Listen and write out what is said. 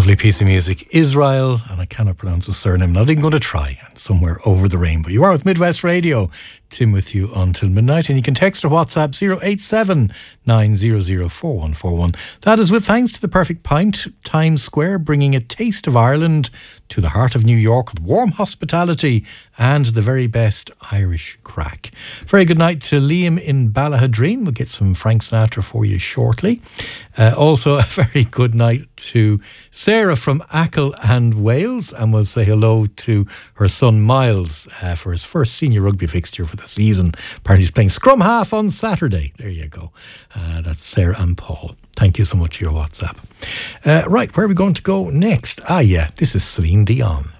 Lovely piece of music. Israel, and I cannot pronounce his surname, not even going to try, and Somewhere Over the Rainbow. You are with Midwest Radio. Tim with you until midnight, and you can text or WhatsApp 087 900 4141. That is with thanks to the Perfect Pint, Times Square, bringing a taste of Ireland to the heart of New York with warm hospitality and the very best Irish crack. Very good night to Liam in Ballahadreen. We'll get some Frank Sinatra for you shortly. Also, a very good night to Sarah from Achill and Wales, and we'll say hello to her son Miles for his first senior rugby fixture for the season. Apparently he's playing scrum half on Saturday. There you go. That's Sarah and Paul. Thank you so much for your WhatsApp. Right, where are we going to go next? This is Celine Dion.